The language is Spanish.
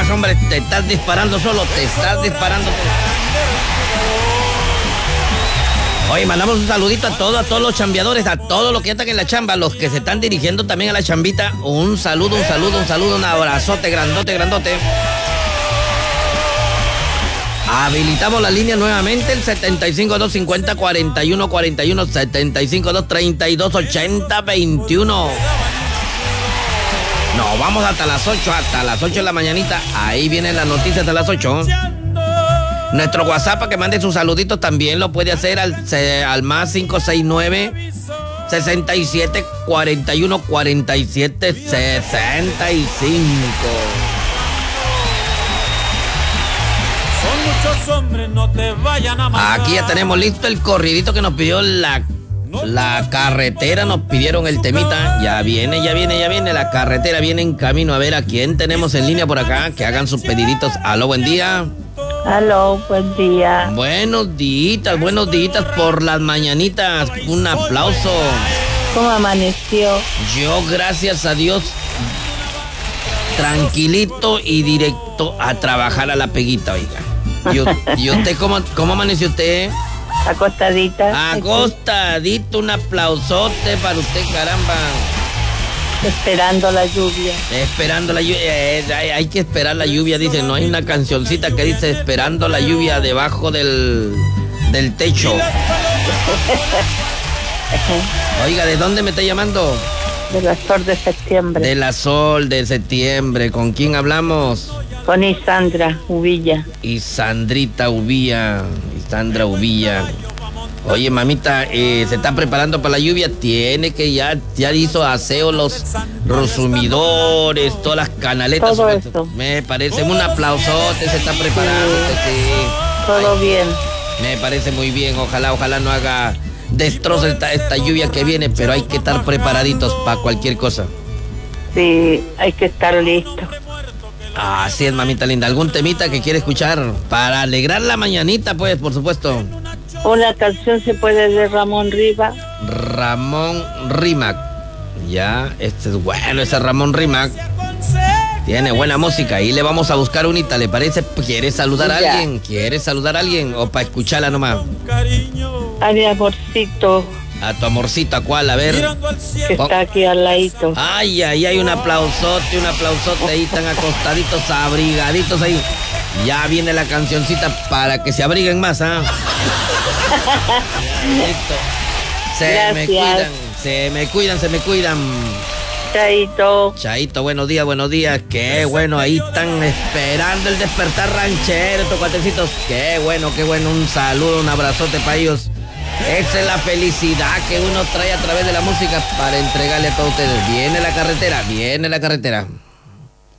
más, hombre, te estás disparando solo, te estás disparando solo. Oye, mandamos un saludito a todos los chambeadores, a todos los que están en la chamba, los que se están dirigiendo también a la chambita. Un saludo, un abrazote grandote. Habilitamos la línea nuevamente, el 75250-4141, 752328021. No, vamos hasta las 8 de la mañanita. Ahí vienen las noticias hasta las 8. Nuestro WhatsApp para que mande sus saluditos también lo puede hacer al más 569 67 41 47 65. Hombres, no te vayan a matar. Aquí ya tenemos listo el corridito que nos pidió la carretera, nos pidieron el temita. Ya viene, la carretera viene en camino. A ver a quién tenemos en línea por acá, que hagan sus pediditos. Aló, buen día. Aló, buen día. Buenos días por las mañanitas. Un aplauso. ¿Cómo amaneció? Yo, gracias a Dios, tranquilito y directo a trabajar a la peguita, oiga. ¿Y usted cómo amaneció usted? Acostadito, un aplausote para usted, caramba. Esperando la lluvia. Hay que esperar la lluvia, dice. No hay una cancioncita que dice esperando la lluvia debajo del techo. Oiga, ¿de dónde me está llamando? De la Sol de Septiembre. De la Sol de Septiembre. ¿Con quién hablamos? Con Isandra Uvilla. Isandra Uvilla. Oye, mamita, se está preparando para la lluvia. Tiene que ya hizo aseo los sumidores, todas las canaletas. Todo esto. Me parece un aplausote, se está preparando. Sí. Todo bien. Me parece muy bien. Ojalá no haga destrozo esta lluvia que viene, pero hay que estar preparaditos para cualquier cosa. Sí, hay que estar listos. Así es, mamita linda. ¿Algún temita que quiere escuchar para alegrar la mañanita, pues, por supuesto? Una canción se puede de Ramón Rimac. Ramón Rimac. Ya, este es bueno, ese Ramón Rimac. Tiene buena música y le vamos a buscar unita, ¿le parece? ¿Quieres saludar a alguien? ¿Quieres saludar a alguien o para escucharla nomás? A mi amorcito. A tu amorcito, ¿a cuál? A ver. Que está aquí al ladito. Ay, hay un aplausote ahí, están acostaditos, abrigaditos ahí. Ya viene la cancioncita para que se abriguen más, ¿ah? Listo. Se me cuidan. Chaito, buenos días. Qué bueno, ahí están esperando el despertar ranchero, estos cuatecitos. Qué bueno. Un saludo, un abrazote para ellos. Esa es la felicidad que uno trae a través de la música para entregarle a todos ustedes. Viene la carretera.